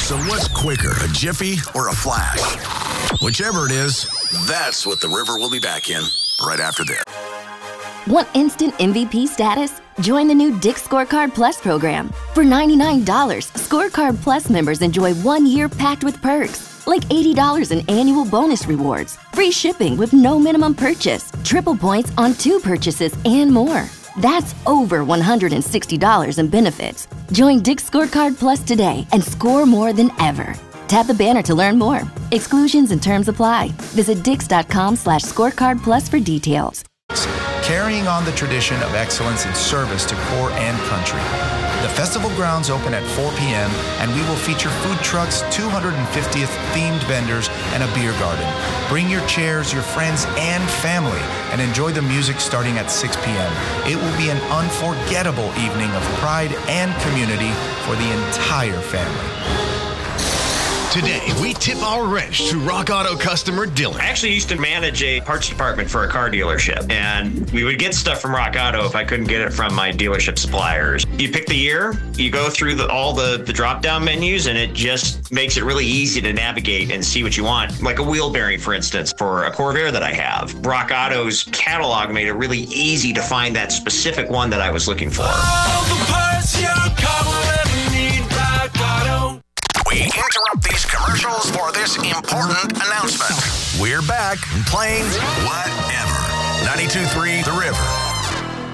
So what's quicker, a Jiffy or a Flash? Whichever it is, that's what the River will be back in right after this. Want instant MVP status? Join the new Dick's Scorecard Plus program. For $99, Scorecard Plus members enjoy 1 year packed with perks, like $80 in annual bonus rewards, free shipping with no minimum purchase, triple points on 2 purchases, and more. That's over $160 in benefits. Join Dick's Scorecard Plus today and score more than ever. Tap the banner to learn more. Exclusions and terms apply. Visit dix.com/scorecard plus for details. Carrying on the tradition of excellence in service to core and country. The festival grounds open at 4 p.m. and we will feature food trucks, 250th themed vendors, and a beer garden. Bring your chairs, your friends, and family, and enjoy the music starting at 6 p.m. It will be an unforgettable evening of pride and community for the entire family. Today, we tip our wrench to Rock Auto customer Dylan. I actually used to manage a parts department for a car dealership, and we would get stuff from Rock Auto if I couldn't get it from my dealership suppliers. You pick the year, you go through all the drop-down menus, and it just makes it really easy to navigate and see what you want. Like a wheel bearing, for instance, for a Corvair that I have. Rock Auto's catalog made it really easy to find that specific one that I was looking for. All the parts your car will ever need, Rock Auto. We interrupt these commercials for this important announcement. We're back and playing whatever. 92.3 The River.